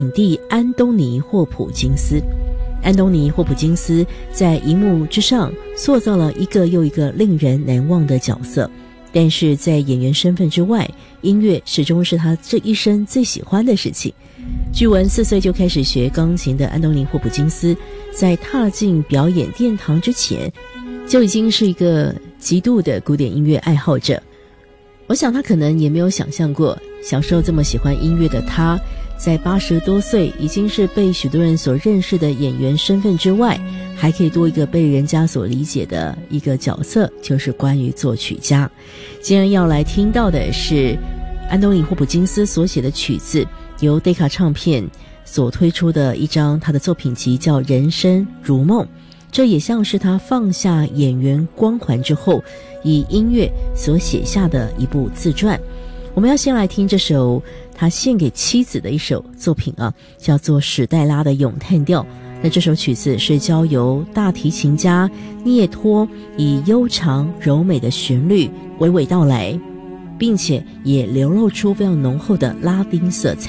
影帝安东尼·霍普金斯。安东尼·霍普金斯在荧幕之上塑造了一个又一个令人难忘的角色，但是在演员身份之外，音乐始终是他这一生最喜欢的事情。据闻4岁就开始学钢琴的安东尼·霍普金斯，在踏进表演殿堂之前，就已经是一个极度的古典音乐爱好者。我想他可能也没有想象过，小时候这么喜欢音乐的他，在80多岁已经是被许多人所认识的演员身份之外，还可以多一个被人家所理解的一个角色，就是关于作曲家。今天要来听到的是安东尼·霍普金斯所写的曲子，由 Decca 唱片所推出的一张他的作品集，叫《人生如梦》。这也像是他放下演员光环之后，以音乐所写下的一部自传。我们要先来听这首他献给妻子的一首作品啊，叫做史黛拉的咏叹调。那这首曲子是交由大提琴家涅托以悠长柔美的旋律娓娓道来，并且也流露出非常浓厚的拉丁色彩。